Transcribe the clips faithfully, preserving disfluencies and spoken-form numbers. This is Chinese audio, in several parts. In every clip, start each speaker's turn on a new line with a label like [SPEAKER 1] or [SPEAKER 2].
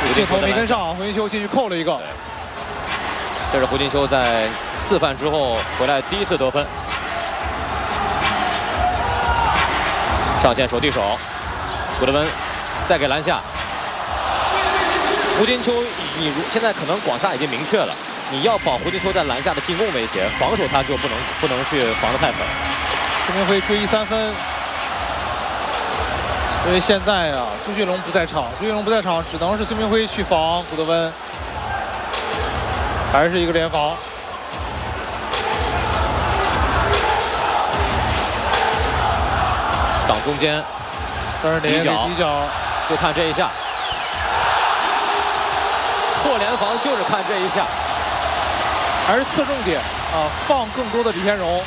[SPEAKER 1] 镜头没跟上，胡金秋进去扣了一个。
[SPEAKER 2] 这是胡金秋在四犯之后回来第一次得分。上线手递手，古德温再给篮下。胡金秋，你如现在可能广厦已经明确了，你要保胡金秋在篮下的进攻威胁，防守他就不能不能去防得太狠。
[SPEAKER 1] 孙明辉追一三分。 因为现在啊，朱俊龙不在场，朱俊龙不在场，只能是孙明辉去防古德温，还是一个联防。
[SPEAKER 2] 挡中间，
[SPEAKER 1] 张镇麟
[SPEAKER 2] 底角，
[SPEAKER 1] 底角，
[SPEAKER 2] 就看这一下，破联防就是看这一下，
[SPEAKER 1] 还是侧重点啊，放更多的李天荣。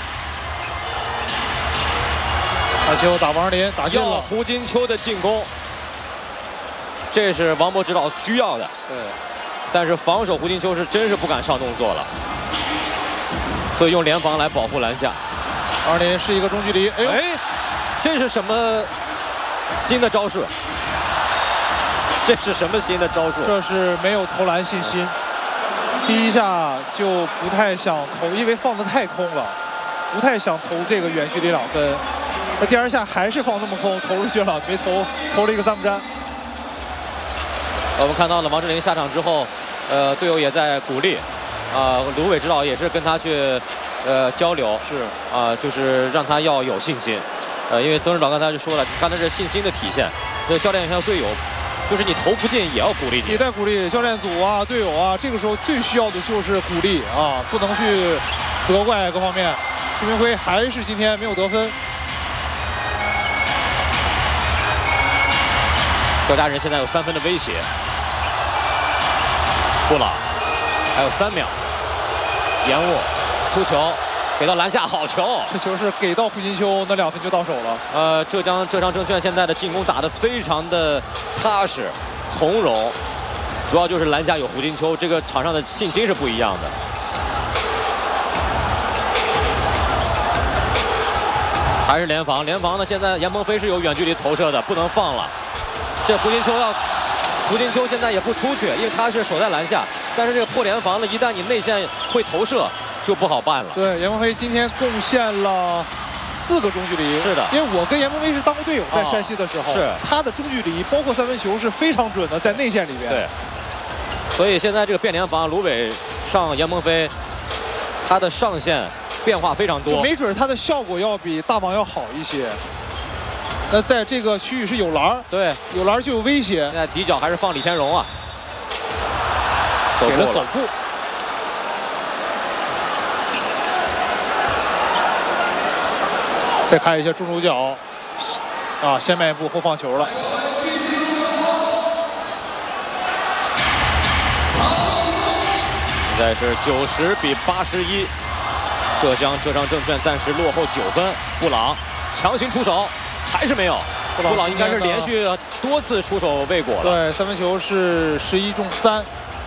[SPEAKER 1] 打球打王林，打进了
[SPEAKER 2] 胡金秋的进攻，这是王博指导需要的。
[SPEAKER 1] 对，
[SPEAKER 2] 但是防守胡金秋是真是不敢上动作了，所以用联防来保护篮下。
[SPEAKER 1] 王林是一个中距离，哎呦，
[SPEAKER 2] 哎，这是什么新的招式？这是什么新的招数？
[SPEAKER 1] 这是没有投篮信心，第一下就不太想投，因为放得太空了，不太想投这个远距离两分。 那第二下还是放这么空，投出去了，没投，投了一个三不沾。
[SPEAKER 2] 我们看到了王镇麟下场之后，呃，队友也在鼓励，啊、呃，卢伟指导也是跟他去，呃，交流，
[SPEAKER 1] 是
[SPEAKER 2] 啊、呃，就是让他要有信心，呃，因为曾指导刚才就说了，刚才是信心的体现，所以教练还有队友，就是你投不进也要鼓励你，
[SPEAKER 1] 也在鼓励教练组啊、队友啊，这个时候最需要的就是鼓励啊，不能去责怪各方面。孙明辉还是今天没有得分。
[SPEAKER 2] 赵家人现在有三分的威胁，布朗还有三秒，延误，出球，给到篮下，好球！
[SPEAKER 1] 这球是给到胡金秋，那两分就到手了。
[SPEAKER 2] 呃，浙江浙江证券现在的进攻打得非常的踏实、从容，主要就是篮下有胡金秋，这个场上的信心是不一样的。还是联防，联防呢？现在严鹏飞是有远距离投射的，不能放了。 这胡金秋要，胡金秋现在也不出去，因为他是守在篮下。但是这个破联防呢，一旦你内线会投射，就不好办了。
[SPEAKER 1] 对，严鹏飞今天贡献了四个中距离。
[SPEAKER 2] 是的，
[SPEAKER 1] 因为我跟严鹏飞是当过队友，在山西的时候，
[SPEAKER 2] 哦、是
[SPEAKER 1] 他的中距离包括三分球是非常准的，在内线里边。
[SPEAKER 2] 对。所以现在这个变联防，卢伟上严鹏飞，他的上限变化非常多，
[SPEAKER 1] 就没准他的效果要比大王要好一些。 那在这个区域是有篮，对，有篮就有威胁。
[SPEAKER 2] 现在底角还是放李天荣啊，
[SPEAKER 1] 给了走步。再看一下中主角，啊，先迈一步后放球了。
[SPEAKER 2] 现在是九十比八十一，浙江浙江证券暂时落后九分。布朗强行出手。 还是没有，布朗, 布朗应该是连续多次出手未果了。
[SPEAKER 1] 对，三分球是十一中三。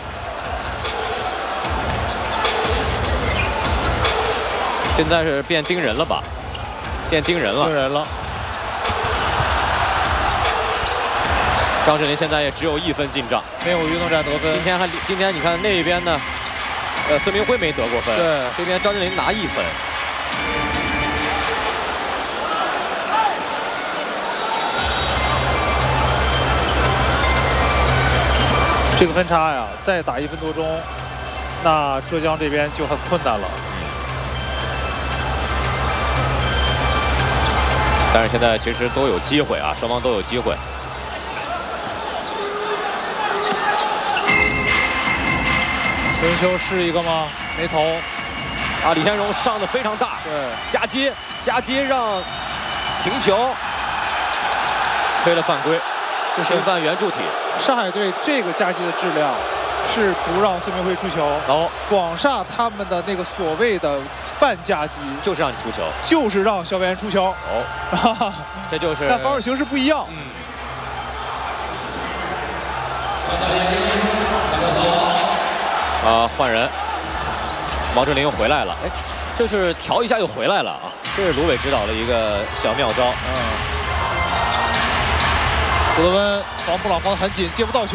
[SPEAKER 2] 现在是变盯人了吧？变盯人了。
[SPEAKER 1] 盯人了。
[SPEAKER 2] 张镇麟现在也只有一分进账，
[SPEAKER 1] 没有运动战得分。
[SPEAKER 2] 今天还今天你看那边呢，呃，孙明辉没得过分。
[SPEAKER 1] 对，
[SPEAKER 2] 这边张镇麟拿一分。
[SPEAKER 1] 这个分差呀，再打一分多钟，那浙江这边就很困难了。
[SPEAKER 2] 但是现在其实都有机会啊，双方都有机会。
[SPEAKER 1] 孙秋是一个吗？没投。
[SPEAKER 2] 啊，李天荣上的非常大，
[SPEAKER 1] 对，
[SPEAKER 2] 夹接夹接让停球，吹了犯规，侵犯圆柱体。
[SPEAKER 1] 上海队这个夹击的质量是不让孙明辉出球。
[SPEAKER 2] 哦，
[SPEAKER 1] 广厦他们的那个所谓的半夹击
[SPEAKER 2] 就是让你出球，
[SPEAKER 1] 就是让肖元出球。
[SPEAKER 2] 哦，这就是。
[SPEAKER 1] 但防守形式不一样。
[SPEAKER 2] 嗯。啊，换人，王镇麟又回来了。哎，这是调一下又回来了啊！这是卢伟指导的一个小妙招。
[SPEAKER 1] 嗯。古德温防布朗防得很紧，接不到球。